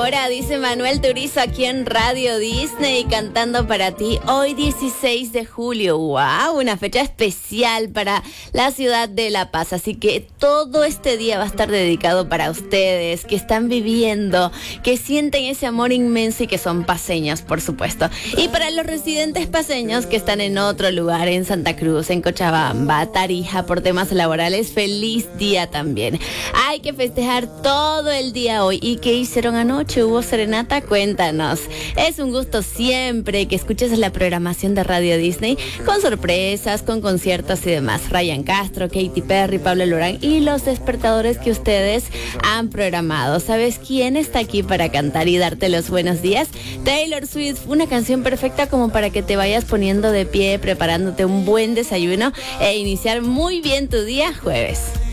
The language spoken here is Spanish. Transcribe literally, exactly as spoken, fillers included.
hora, dice Manuel Turizo aquí en Radio Disney, cantando para ti hoy dieciséis de julio. ¡Wow! Una fecha especial para la ciudad de La Paz. Así que todo este día va a estar dedicado para ustedes que están viviendo, que sienten ese amor inmenso y que son paseños, por supuesto. Y para los residentes paseños que están en otro lugar, en Santa Cruz, en Cochabamba, Tarija, por temas laborales, feliz día también. Hay que festejar todo el día hoy. ¿Y qué hicieron anoche? ¿Hubo serenata? Cuéntanos. Es un gusto siempre que escuches la programación de Radio Disney con sorpresas, con conciertos y demás. Ryan Castro, Katy Perry, Pablo Lorán y los despertadores que ustedes han programado. ¿Sabes quién está aquí para cantar y darte los buenos días? Taylor Swift, una canción perfecta como para que te vayas poniendo de pie, preparándote un buen desayuno e iniciar muy bien tu día jueves.